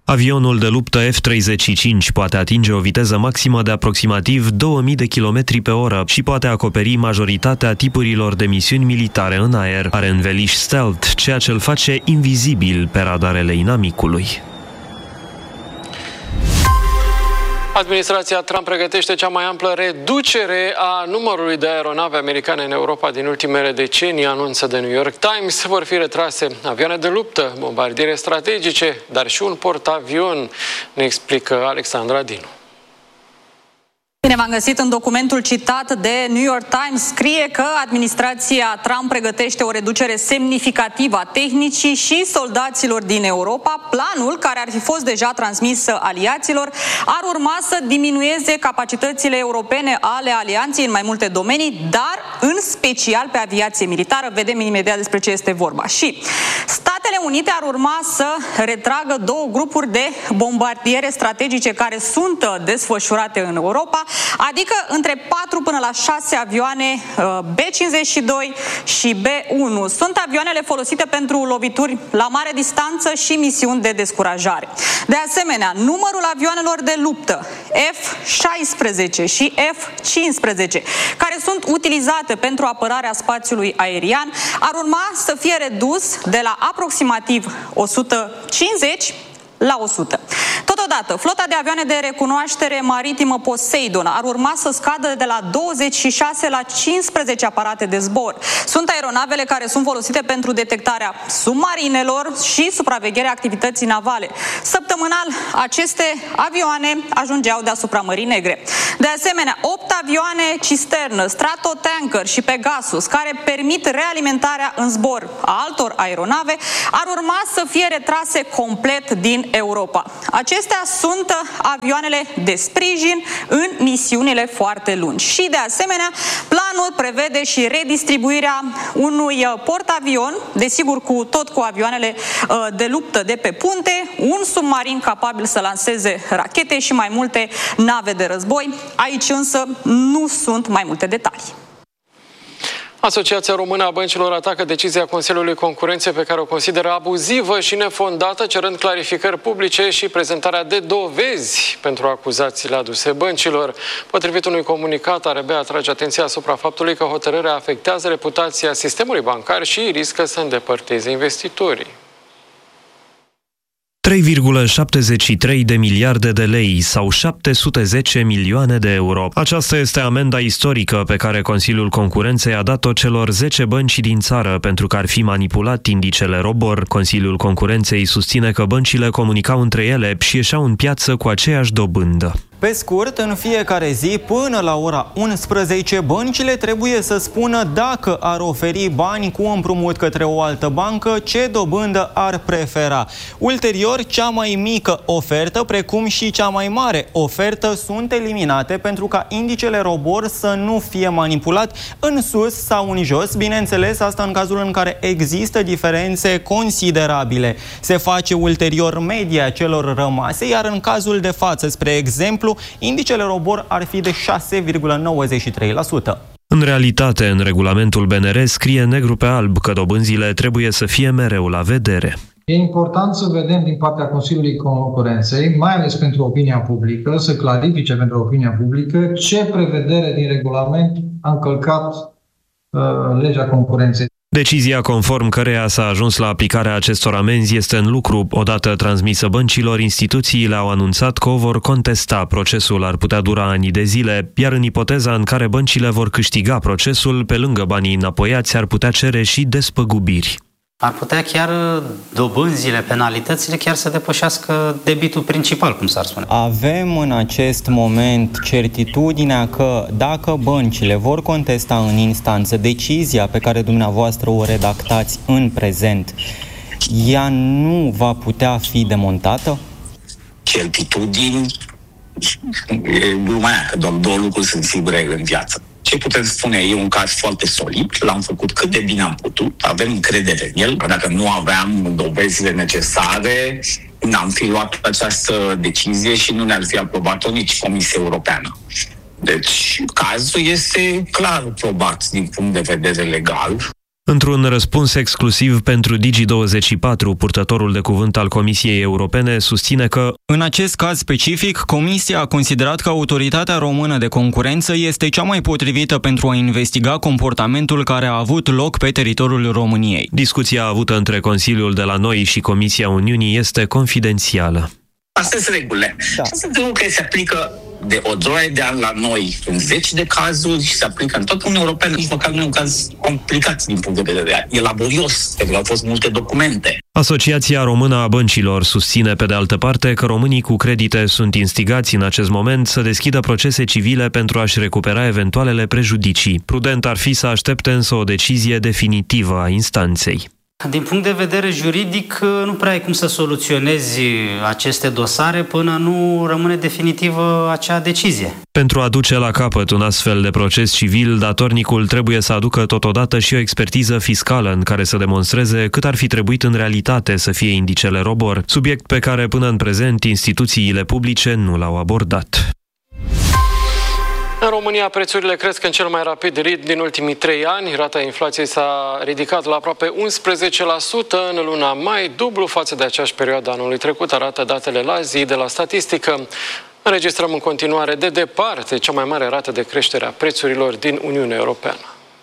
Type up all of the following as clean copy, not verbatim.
Avionul de luptă F-35 poate atinge o viteză maximă de aproximativ 2000 de km pe oră și poate acoperi majoritatea tipurilor de misiuni militare în aer. Are înveliș stealth, ceea ce îl face invizibil pe radarele inamicului. Administrația Trump pregătește cea mai amplă reducere a numărului de aeronave americane în Europa din ultimele decenii, anunță The New York Times. Vor fi retrase avioane de luptă, bombardiere strategice, dar și un portavion, ne explică Alexandra Dinu. Bine v-am găsit. În documentul citat de New York Times scrie că administrația Trump pregătește o reducere semnificativă a tehnicii și soldaților din Europa. Planul, care ar fi fost deja transmis aliaților, ar urma să diminueze capacitățile europene ale alianței în mai multe domenii, dar în special pe aviație militară. Vedem imediat despre ce este vorba. Și Statele Unite ar urma să retragă 2 grupuri de bombardiere strategice care sunt desfășurate în Europa, adică între 4 până la 6 avioane B-52 și B-1. Sunt avioanele folosite pentru lovituri la mare distanță și misiuni de descurajare. De asemenea, numărul avioanelor de luptă F-16 și F-15, care sunt utilizate pentru apărarea spațiului aerian, ar urma să fie redus de la aproximativ 150 la 100. Totodată, flota de avioane de recunoaștere maritimă Poseidon ar urma să scadă de la 26 la 15 aparate de zbor. Sunt aeronavele care sunt folosite pentru detectarea submarinelor și supravegherea activității navale. Săptămânal, aceste avioane ajungeau deasupra Mării Negre. De asemenea, 8 avioane cisternă, Stratotanker și Pegasus, care permit realimentarea în zbor a altor aeronave, ar urma să fie retrase complet din Europa. Acestea sunt avioanele de sprijin în misiunile foarte lungi. Și de asemenea, planul prevede și redistribuirea unui portavion, desigur cu avioanele de luptă de pe punte, un submarin capabil să lanseze rachete și mai multe nave de război. Aici însă nu sunt mai multe detalii. Asociația Română a Băncilor atacă decizia Consiliului Concurenței pe care o consideră abuzivă și nefondată, cerând clarificări publice și prezentarea de dovezi pentru acuzațiile aduse băncilor. Potrivit unui comunicat, ARB atrage atenția asupra faptului că hotărârea afectează reputația sistemului bancar și riscă să îndepărteze investitorii. 3,73 de miliarde de lei sau 710 milioane de euro. Aceasta este amenda istorică pe care Consiliul Concurenței a dat-o celor 10 bănci din țară pentru că ar fi manipulat indicele ROBOR. Consiliul Concurenței susține că băncile comunicau între ele și ieșeau în piață cu aceeași dobândă. Pe scurt, în fiecare zi, până la ora 11, băncile trebuie să spună dacă ar oferi bani cu împrumut către o altă bancă, ce dobândă ar prefera. Ulterior, cea mai mică ofertă, precum și cea mai mare ofertă, sunt eliminate pentru ca indicele ROBOR să nu fie manipulat în sus sau în jos. Bineînțeles, asta în cazul în care există diferențe considerabile. Se face ulterior media celor rămase, iar în cazul de față, spre exemplu, indicele ROBOR ar fi de 6,93%. În realitate, în regulamentul BNR scrie negru pe alb că dobânzile trebuie să fie mereu la vedere. E important să vedem din partea Consiliului Concurenței, mai ales pentru opinia publică, să clarifice pentru opinia publică ce prevedere din regulament a încălcat legea concurenței. Decizia conform căreia s-a ajuns la aplicarea acestor amenzi este în lucru. Odată transmisă băncilor, instituțiile au anunțat că o vor contesta. Procesul ar putea dura ani de zile, iar în ipoteza în care băncile vor câștiga procesul, pe lângă banii înapoiați, ar putea cere și despăgubiri. Ar putea chiar dobânzile, penalitățile, chiar să depășească debitul principal, cum s-ar spune. Avem în acest moment certitudinea că dacă băncile vor contesta în instanță decizia pe care dumneavoastră o redactați în prezent, ea nu va putea fi demontată? Certitudini, glumea, că doar 2 lucruri sunt sigure în viață. Ce putem spune? E un caz foarte solid, l-am făcut cât de bine am putut, avem încredere în el. Dacă nu aveam dovezile necesare, n-am fi luat această decizie și nu ne-ar fi aprobat-o nici Comisia Europeană. Deci, cazul este clar probat din punct de vedere legal. Într-un răspuns exclusiv pentru Digi24, purtătorul de cuvânt al Comisiei Europene susține că în acest caz specific, Comisia a considerat că Autoritatea Română de Concurență este cea mai potrivită pentru a investiga comportamentul care a avut loc pe teritoriul României. Discuția avută între Consiliul de la noi și Comisia Uniunii este confidențială. Astea sunt regulile. Da. Asta sunt lucruri care se aplică de o droaie de ani la noi în 10 de cazuri și se aplică în toată Uniunea Europeană. Nici măcar nu e un caz complicat din punct de vedere. E laborios, pentru că au fost multe documente. Asociația Română a Băncilor susține pe de altă parte că românii cu credite sunt instigați în acest moment să deschidă procese civile pentru a-și recupera eventualele prejudicii. Prudent ar fi să aștepte însă o decizie definitivă a instanței. Din punct de vedere juridic, nu prea ai cum să soluționezi aceste dosare până nu rămâne definitivă acea decizie. Pentru a duce la capăt un astfel de proces civil, datornicul trebuie să aducă totodată și o expertiză fiscală în care să demonstreze cât ar fi trebuit în realitate să fie indicele ROBOR, subiect pe care până în prezent instituțiile publice nu l-au abordat. În România, prețurile cresc în cel mai rapid ritm din ultimii 3 ani. Rata inflației s-a ridicat la aproape 11% în luna mai, dublu față de aceeași perioadă anului trecut, arată datele la zi de la statistică. Înregistrăm în continuare de departe cea mai mare rată de creștere a prețurilor din Uniunea Europeană.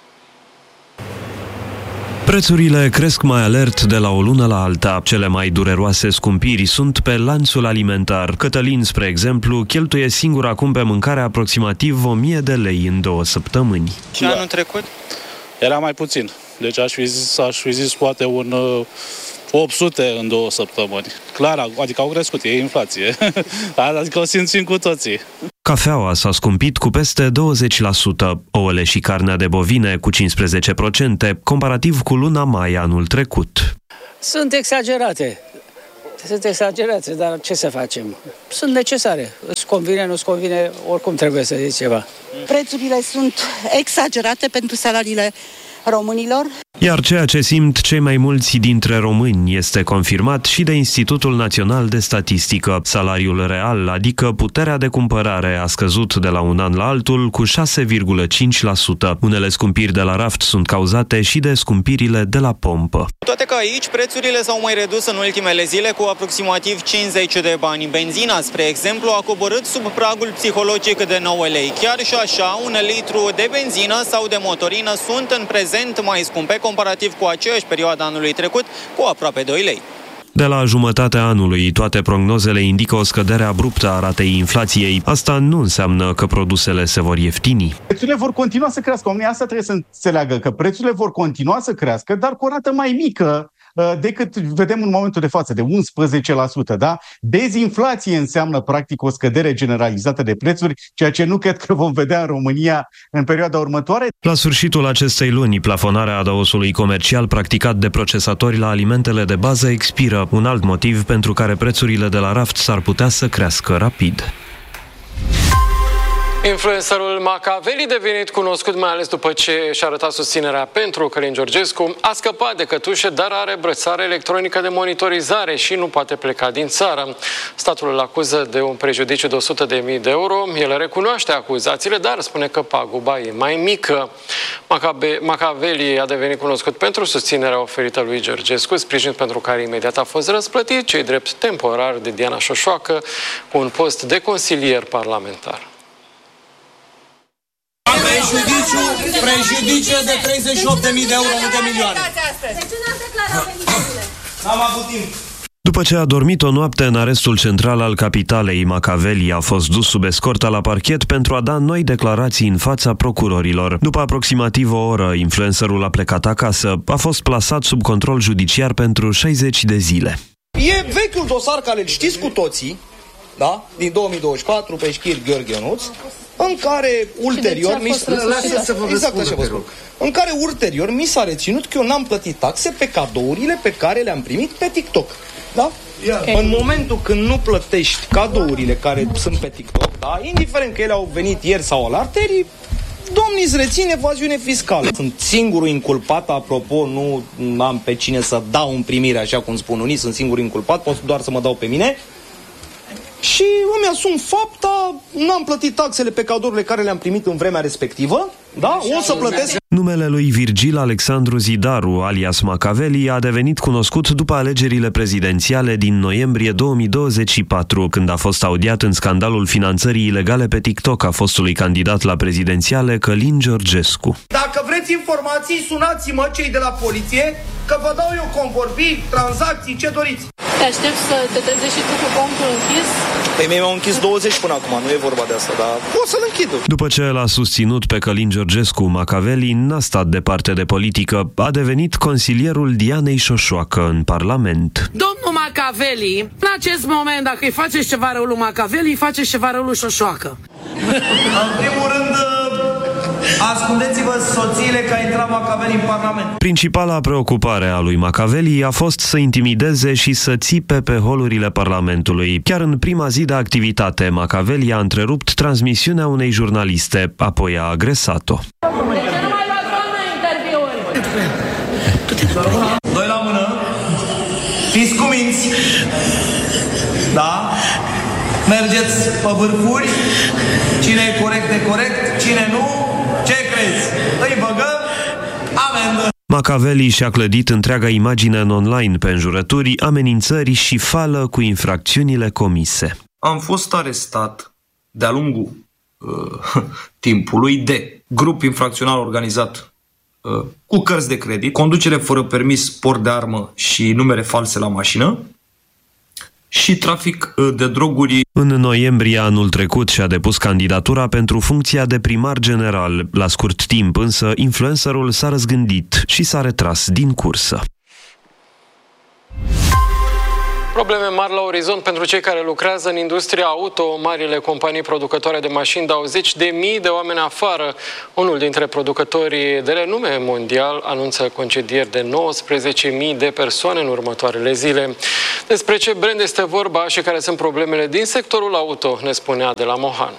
Prețurile cresc mai alert de la o lună la alta. Cele mai dureroase scumpiri sunt pe lanțul alimentar. Cătălin, spre exemplu, cheltuie singur acum pe mâncare aproximativ 1000 de lei în 2 săptămâni. Și anul trecut? Era mai puțin. Deci aș fi zis poate un 800 în 2 săptămâni. Clar, adică au crescut, e inflație. Adică o simțim cu toții. Cafeaua s-a scumpit cu peste 20%, ouăle și carnea de bovine cu 15%, comparativ cu luna mai anul trecut. Sunt exagerate, dar ce să facem? Sunt necesare. Îți convine, nu-ți convine, oricum trebuie să zici ceva. Prețurile sunt exagerate pentru salariile românilor. Iar ceea ce simt cei mai mulți dintre români este confirmat și de Institutul Național de Statistică. Salariul real, adică puterea de cumpărare, a scăzut de la un an la altul cu 6,5%. Unele scumpiri de la raft sunt cauzate și de scumpirile de la pompă. Toate că aici prețurile s-au mai redus în ultimele zile cu aproximativ 50 de bani. Benzina, spre exemplu, a coborât sub pragul psihologic de 9 lei. Chiar și așa, un litru de benzină sau de motorină sunt în prezent mai scumpe comparativ cu aceeași perioadă anului trecut, cu aproape 2 lei. De la jumătatea anului, toate prognozele indică o scădere abruptă a ratei inflației. Asta nu înseamnă că produsele se vor ieftini. Prețurile vor continua să crească. Oamenii asta trebuie să înțeleagă, că prețurile vor continua să crească, dar cu o rată mai mică decât vedem în momentul de față, de 11%. Da? Dezinflație înseamnă practic o scădere generalizată de prețuri, ceea ce nu cred că vom vedea în România în perioada următoare. La sfârșitul acestei luni, plafonarea adăusului comercial practicat de procesatori la alimentele de bază expiră, un alt motiv pentru care prețurile de la raft s-ar putea să crească rapid. Influencerul Macaveli, devenit cunoscut mai ales după ce și-a arătat susținerea pentru Călin Georgescu, a scăpat de cătușe, dar are brățară electronică de monitorizare și nu poate pleca din țară. Statul îl acuză de un prejudiciu de 100.000 de euro. El recunoaște acuzațiile, dar spune că paguba e mai mică. Macaveli a devenit cunoscut pentru susținerea oferită lui Georgescu, sprijin pentru care imediat a fost răsplătit, cei drept temporar de Diana Șoșoacă, cu un post de consilier parlamentar. Prejudiciu de 38.000 de euro, nu de milioane. N-am avut timp. După ce a dormit o noapte în arestul central al capitalei, Macaveli a fost dus sub escortă la parchet pentru a da noi declarații în fața procurorilor. După aproximativ o oră, influencerul a plecat acasă. A fost plasat sub control judiciar pentru 60 de zile. E vechiul dosar care îl știți cu toții, da? Din 2024, pe șchir Gheorghe Ionuț, în care ulterior în care ulterior mi s-a reținut că eu n-am plătit taxe pe cadourile pe care le-am primit pe TikTok. Da? Okay. În momentul când nu plătești cadourile care sunt pe TikTok, da? Indiferent că ele au venit ieri sau alaltări, domnii îți rețin evaziune fiscală. Sunt singurul inculpat, apropo, nu am pe cine să dau în primire, așa cum spun unii, sunt singurul inculpat, pot doar să mă dau pe mine. și îmi asum fapta, n-am plătit taxele pe cadourile care le-am primit în vremea respectivă, da? O să plătesc. Numele lui Virgil Alexandru Zidaru, alias Macaveli, a devenit cunoscut după alegerile prezidențiale din noiembrie 2024, când a fost audiat în scandalul finanțării ilegale pe TikTok a fostului candidat la prezidențiale Călin Georgescu. Dacă vreți informații, sunați-mă cei de la poliție, că vă dau eu convorbiri, tranzacții, ce doriți. Te aștept să te trezești și tu cu contul închis? Păi mie mi-au închis 20 până acum, nu e vorba de asta, dar o să-l închid. După ce l-a susținut pe Călin Georgescu, Macaveli n-a stat departe de politică, a devenit consilierul Dianei Șoșoacă în Parlament. Domnul Macaveli, în acest moment, dacă îi faceți ceva rău lui Macaveli, îi faceți ceva rău lui Șoșoacă. În primul rând, ascundeți-vă soțiile că a intrat Macaveli în Parlament. Principala preocupare a lui Macaveli a fost să intimideze și să țipe pe holurile Parlamentului. Chiar în prima zi de activitate, Macaveli a întrerupt transmisiunea unei jurnaliste, apoi a agresat-o. Doi la mână, fiți cuminți, da? Mergeți pe vârfuri, cine e corect, necorect, cine nu, ce crezi? Îi băgăm, amendă. Macaveli și-a clădit întreaga imagine în online pe înjurături, amenințări și fală cu infracțiunile comise. Am fost arestat de-a lungul timpului de grup infracțional organizat cu cărți de credit, conducere fără permis, port de armă și numere false la mașină și trafic de droguri. În noiembrie anul trecut și-a depus candidatura pentru funcția de primar general. La scurt timp însă, influencerul s-a răzgândit și s-a retras din cursă. Probleme mari la orizont pentru cei care lucrează în industria auto. Marile companii producătoare de mașini dau zeci de mii de oameni afară. Unul dintre producătorii de renume mondial anunță concedieri de 19.000 de persoane în următoarele zile. Despre ce brand este vorba și care sunt problemele din sectorul auto, ne spune Adela Mohan.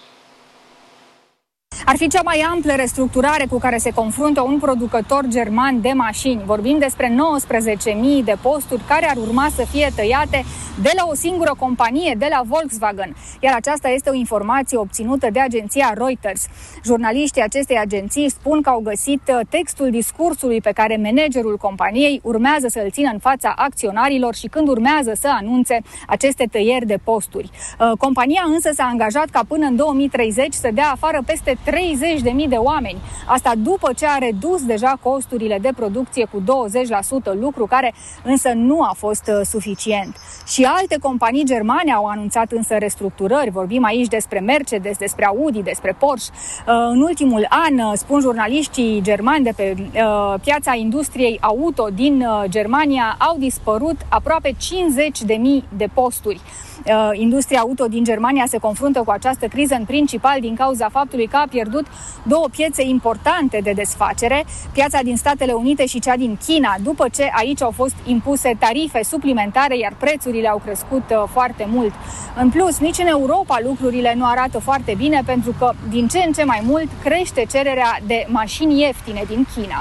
Ar fi cea mai amplă restructurare cu care se confruntă un producător german de mașini. Vorbim despre 19.000 de posturi care ar urma să fie tăiate de la o singură companie, de la Volkswagen. Iar aceasta este o informație obținută de agenția Reuters. Jurnaliștii acestei agenții spun că au găsit textul discursului pe care managerul companiei urmează să-l țină în fața acționarilor și când urmează să anunțe aceste tăieri de posturi. Compania însă s-a angajat ca până în 2030 să dea afară peste 30.000 de oameni. Asta după ce a redus deja costurile de producție cu 20%, lucru care însă nu a fost suficient. Și alte companii germane au anunțat însă restructurări. Vorbim aici despre Mercedes, despre Audi, despre Porsche. În ultimul an, spun jurnaliștii germani de pe piața industriei auto din Germania, au dispărut aproape 50.000 de posturi. Industria auto din Germania se confruntă cu această criză în principal din cauza faptului că a pierdut două piețe importante de desfacere, piața din Statele Unite și cea din China, după ce aici au fost impuse tarife suplimentare, iar prețurile au crescut foarte mult. În plus, nici în Europa lucrurile nu arată foarte bine, pentru că din ce în ce mai mult crește cererea de mașini ieftine din China.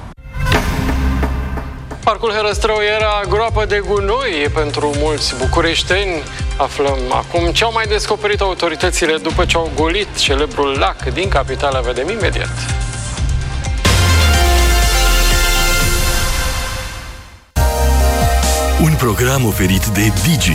Parcul Herăstrău era groapă de gunoi pentru mulți bucureșteni. Aflăm acum ce au mai descoperit autoritățile după ce au golit celebrul lac din capitală. Vedem imediat. Un program oferit de Digi,